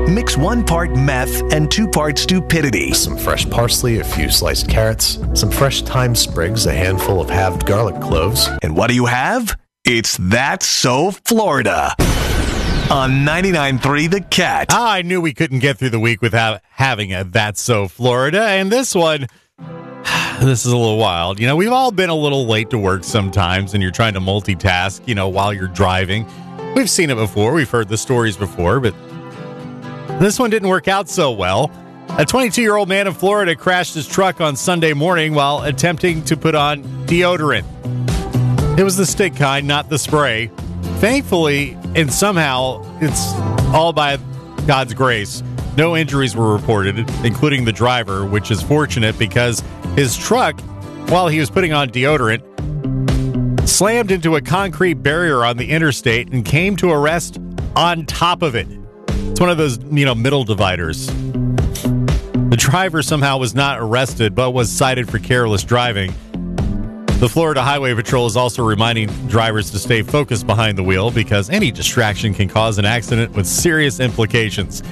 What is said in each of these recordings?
Mix 1 part meth and 2 parts stupidity. Some fresh parsley, a few sliced carrots, some fresh thyme sprigs, a handful of halved garlic cloves. And what do you have? It's That's So Florida on 99.3 The Cat. I knew we couldn't get through the week without having a That's So Florida, and this one, this is a little wild. You know, we've all been a little late to work sometimes, and you're trying to multitask, while you're driving. We've seen it before. We've heard the stories before, but this one didn't work out so well. A 22-year-old man in Florida crashed his truck on Sunday morning while attempting to put on deodorant. It was the stick kind, not the spray. Thankfully, and somehow, it's all by God's grace, no injuries were reported, including the driver, which is fortunate because his truck, while he was putting on deodorant, slammed into a concrete barrier on the interstate and came to a rest on top of it. It's one of those, middle dividers. The driver somehow was not arrested, but was cited for careless driving. The Florida Highway Patrol is also reminding drivers to stay focused behind the wheel because any distraction can cause an accident with serious implications.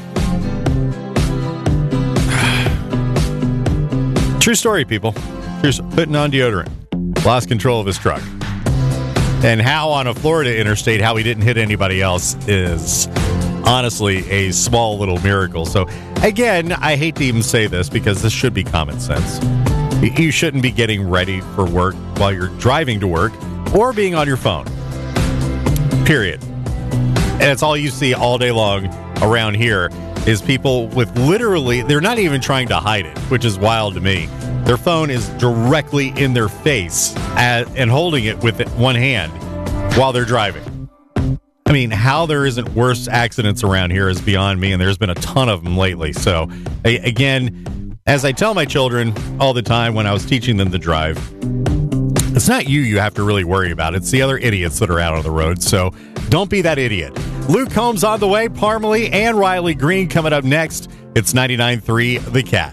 True story, people. Here's putting on deodorant. Lost control of his truck. And how on a Florida interstate, how he didn't hit anybody else is honestly a small little miracle. So, again, I hate to even say this because this should be common sense. You shouldn't be getting ready for work while you're driving to work or being on your phone. Period. And it's all you see all day long around here is people with literally, they're not even trying to hide it, which is wild to me. Their phone is directly in their face and holding it with one hand while they're driving. I mean, how there isn't worse accidents around here is beyond me, and there's been a ton of them lately. So, again, as I tell my children all the time when I was teaching them to drive, it's not you have to really worry about. It's the other idiots that are out on the road. So don't be that idiot. Luke Combs on the way, Parmalee and Riley Green coming up next. It's 99.3 The Cat.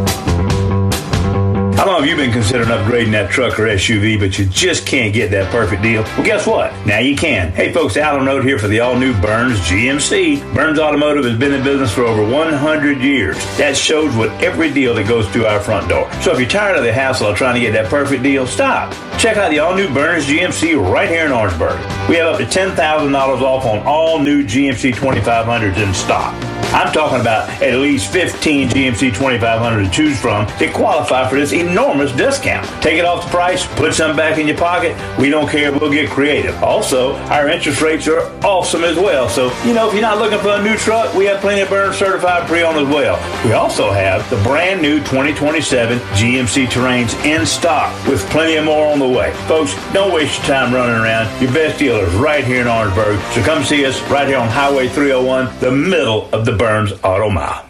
How long have you been considering upgrading that truck or SUV, but you just can't get that perfect deal? Well, guess what? Now you can. Hey, folks, Alan Road here for the all-new Burns GMC. Burns Automotive has been in business for over 100 years. That shows with every deal that goes through our front door. So if you're tired of the hassle of trying to get that perfect deal, stop. Check out the all-new Burns GMC right here in Orangeburg. We have up to $10,000 off on all new GMC 2500s in stock. I'm talking about at least 15 GMC 2500 to choose from that qualify for this enormous discount. Take it off the price, put some back in your pocket. We don't care. We'll get creative. Also, our interest rates are awesome as well. So, if you're not looking for a new truck, we have plenty of Burns certified pre-owned as well. We also have the brand new 2027 GMC Terrains in stock with plenty of more on the way. Folks, don't waste your time running around. Your best dealer is right here in Orangeburg. So come see us right here on Highway 301, the middle of the Burns Auto Mile.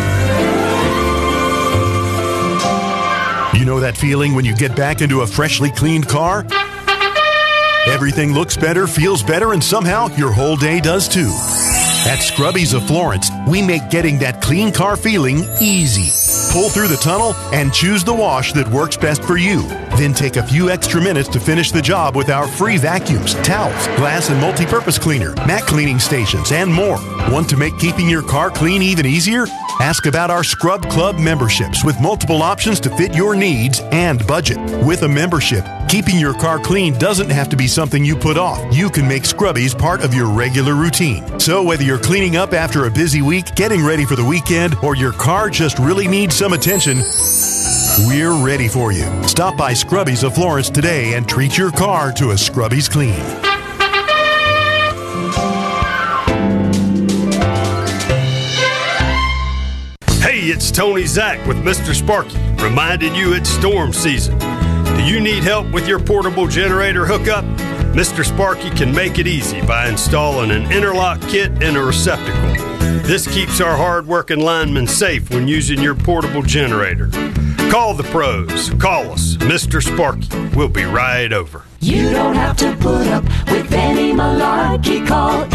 You know that feeling when you get back into a freshly cleaned car? Everything looks better, feels better, and somehow your whole day does too. At Scrubbies of Florence, we make getting that clean car feeling easy. Pull through the tunnel and choose the wash that works best for you. Then take a few extra minutes to finish the job with our free vacuums, towels, glass and multi-purpose cleaner, mat cleaning stations, and more. Want to make keeping your car clean even easier? Ask about our Scrub Club memberships with multiple options to fit your needs and budget. With a membership, keeping your car clean doesn't have to be something you put off. You can make Scrubbies part of your regular routine. So whether you're cleaning up after a busy week, getting ready for the weekend, or your car just really needs some attention, we're ready for you. Stop by Scrubbies of Florence today and treat your car to a Scrubbies clean. Hey, it's Tony Zach with Mr. Sparky, reminding you it's storm season. Do you need help with your portable generator hookup? Mr. Sparky can make it easy by installing an interlock kit and a receptacle. This keeps our hard-working linemen safe when using your portable generator. Call the pros. Call us, Mr. Sparky. We'll be right over. You don't have to put up with any malarkey. Call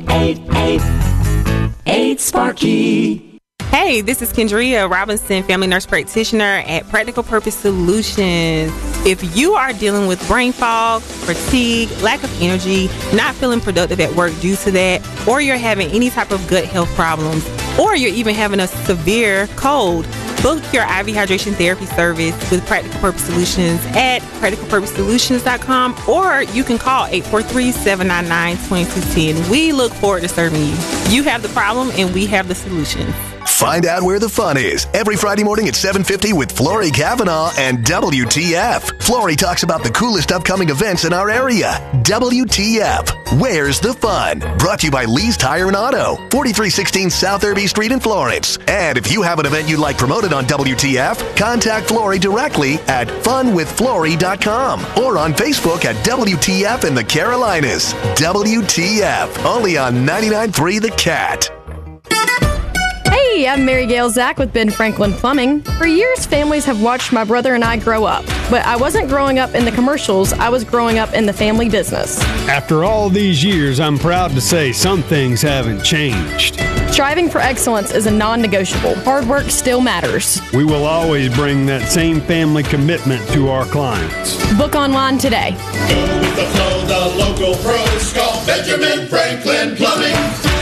888-8-SPARKY. Hey, this is Kendria Robinson, family nurse practitioner at Practical Purpose Solutions. If you are dealing with brain fog, fatigue, lack of energy, not feeling productive at work due to that, or you're having any type of gut health problems, or you're even having a severe cold, book your IV hydration therapy service with Practical Purpose Solutions at practicalpurposesolutions.com, or you can call 843-799-2210. We look forward to serving you. You have the problem and we have the solution. Find out where the fun is every Friday morning at 7:50 with Flory Kavanaugh and WTF. Flory talks about the coolest upcoming events in our area. WTF. Where's the fun? Brought to you by Lee's Tire and Auto, 4316 South Irby Street in Florence. And if you have an event you'd like promoted on WTF, contact Flory directly at funwithflory.com or on Facebook at WTF in the Carolinas. WTF. Only on 99.3 The Cat. Hey, I'm Mary Gail Zach with Ben Franklin Plumbing. For years, families have watched my brother and I grow up. But I wasn't growing up in the commercials, I was growing up in the family business. After all these years, I'm proud to say some things haven't changed. Striving for excellence is a non-negotiable. Hard work still matters. We will always bring that same family commitment to our clients. Book online today. Go with the flow, the local pros call Benjamin Franklin Plumbing.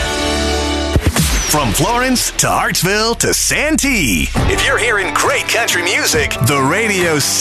From Florence to Hartsville to Santee. If you're hearing great country music, the radio